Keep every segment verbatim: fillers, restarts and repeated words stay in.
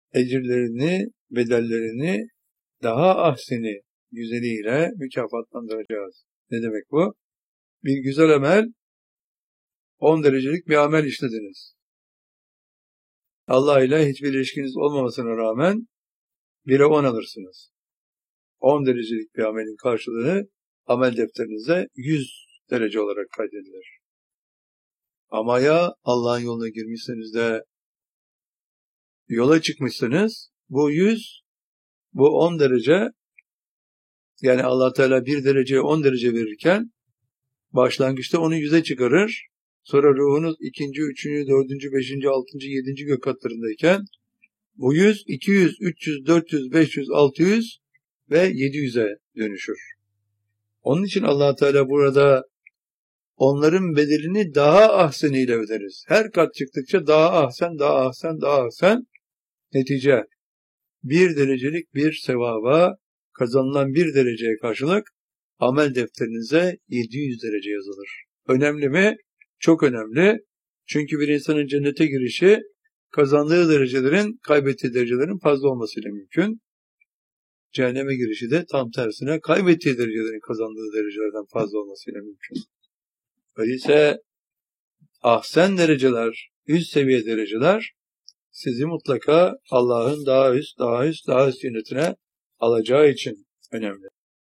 ecirlerini, bedellerini daha ahseni, güzeliyle mükafatlandıracağız. Ne demek bu? Bir güzel amel, on derecelik bir amel işlediniz. Allah ile hiçbir ilişkiniz olmamasına rağmen bire on alırsınız. on derecelik bir amelin karşılığı amel defterinize yüz derece olarak kaydedilir. Ama ya Allah'ın yoluna girmişseniz de yola çıkmışsınız, bu yüz, bu on derece, yani Allah Teala bir dereceye on derece verirken başlangıçta onu yüze çıkarır. Sonra ruhunuz ikinci, üçüncü, dördüncü, beşinci, altıncı, yedinci gök katlarındayken bu yüz, iki yüz, üç yüz, dört yüz, beş yüz, altı yüz ve yedi yüze dönüşür. Onun için Allah Teala burada onların bedelini daha ahseniyle öderiz. Her kat çıktıkça daha ahsen, daha ahsen, daha ahsen. Netice bir derecelik bir sevaba, kazanılan bir dereceye karşılık amel defterinize yedi yüz derece yazılır. Önemli mi? Çok önemli. Çünkü bir insanın cennete girişi kazandığı derecelerin, kaybettiği derecelerin fazla olmasıyla mümkün. Cehenneme girişi de tam tersine kaybettiği derecelerin kazandığı derecelerden fazla olmasıyla mümkün. Öyleyse ahsen dereceler, üst seviye dereceler sizi mutlaka Allah'ın daha üst, daha üst, daha üst yönetine alacağı için önemli.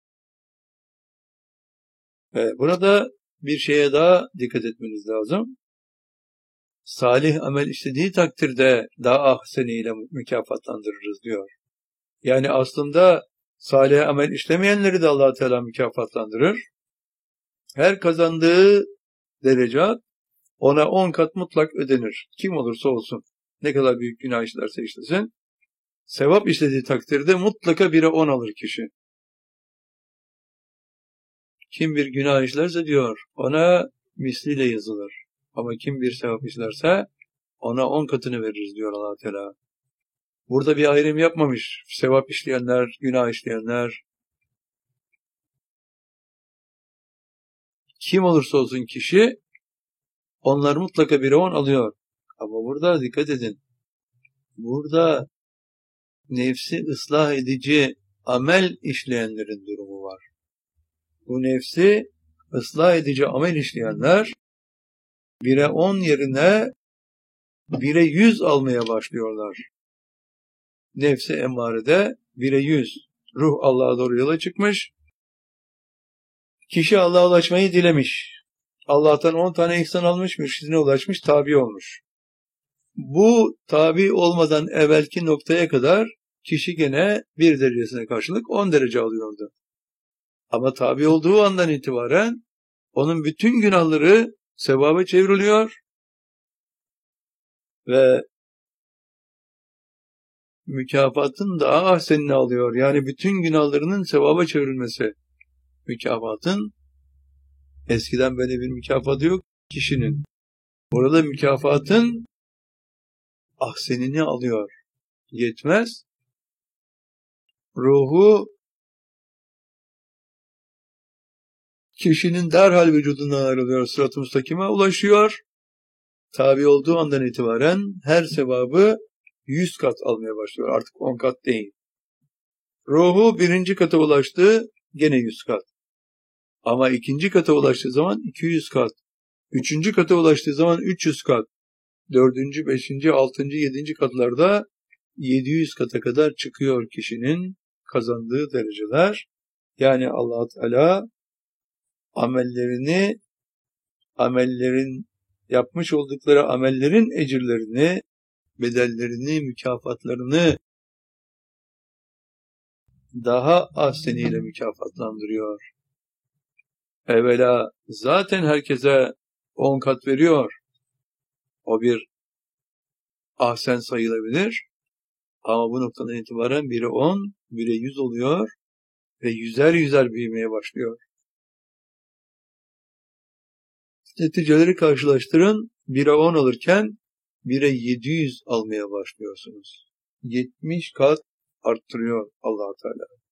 Ve burada bir şeye daha dikkat etmeniz lazım. Salih amel işlediği takdirde daha ahseniyle mükafatlandırırız diyor. Yani aslında salih amel işlemeyenleri de Allah Teala mükafatlandırır. Her kazandığı derece ona on kat mutlak ödenir. Kim olursa olsun. Ne kadar büyük günah işlerse işlesin. Sevap işlediği takdirde mutlaka bire on alır kişi. Kim bir günah işlerse diyor ona misliyle yazılır. Ama kim bir sevap işlerse ona on katını veririz diyor Allah Teala. Burada bir ayrım yapmamış. Sevap işleyenler, günah işleyenler. Kim olursa olsun kişi onlar mutlaka bire on alıyor. Ama burada dikkat edin. Burada nefsi ıslah edici amel işleyenlerin durumu var. Bu nefsi ıslah edici amel işleyenler bire on yerine bire yüz almaya başlıyorlar. Nefsi emmarede bire yüz. Ruh Allah'a doğru yola çıkmış. Kişi Allah'a ulaşmayı dilemiş. Allah'tan on tane ihsan almış, mürşidine ulaşmış, tabi olmuş. Bu tabi olmadan evvelki noktaya kadar kişi gene bir derecesine karşılık on derece alıyordu. Ama tabi olduğu andan itibaren onun bütün günahları sevaba çevriliyor ve mükafatın daha ahsenini alıyor. Yani bütün günahlarının sevaba çevrilmesi. Mükafatın eskiden böyle bir mükafatı yok kişinin. Burada mükafatın ahsenini alıyor. Yetmez. Ruhu kişinin derhal vücudundan ayrılıyor. Sırat-ı müstakime ulaşıyor. Tabi olduğu andan itibaren her sevabı yüz kat almaya başlıyor. Artık on kat değil. Ruhu birinci kata ulaştı. Gene yüz kat. Ama ikinci kata ulaştığı zaman iki yüz kat. Üçüncü kata ulaştığı zaman üç yüz kat. Dördüncü, beşinci, altıncı, yedinci katlarda yedi yüz kata kadar çıkıyor kişinin kazandığı dereceler. Yani Allah Teala amellerini, amellerin yapmış oldukları amellerin ecirlerini, bedellerini, mükafatlarını daha ahseniyle mükafatlandırıyor. Evvela zaten herkese on kat veriyor. O bir ahsen sayılabilir. Ama bu noktadan itibaren biri on, biri yüz oluyor ve yüzer yüzer büyümeye başlıyor. Neticeleri karşılaştırın. bire on alırken bire yedi yüz almaya başlıyorsunuz. yetmiş kat arttırıyor Allah Teala.